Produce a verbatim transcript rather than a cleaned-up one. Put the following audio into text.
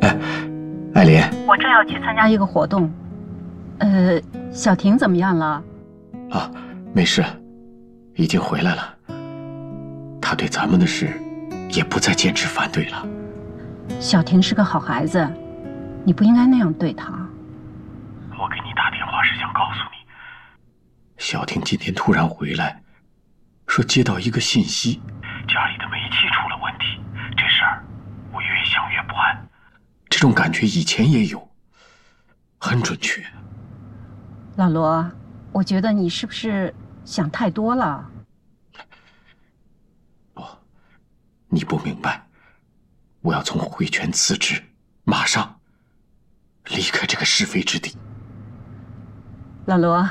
艾琳， 我正要去参加一个活动，呃，小婷怎么样了？ 啊，没事，已经回来了。她对咱们的事也不再坚持反对了。 小婷是个好孩子，你不应该那样对她。 我给你打电话是想告诉你，小婷今天突然回来，说接到一个信息，家里的煤气出了问题。这事儿我越想越不安。这种感觉以前也有，很准确。 老罗，我觉得你是不是想太多了？ 不，你不明白，我要从汇泉辞职，马上离开这个是非之地。 老罗，